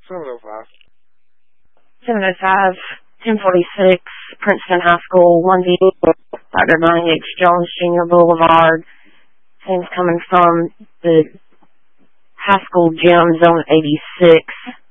705. 705, 1046, Princeton High School, 1D, Dr. Bonnie H. Jones Jr. Boulevard. Things coming from the high school gym, zone 86.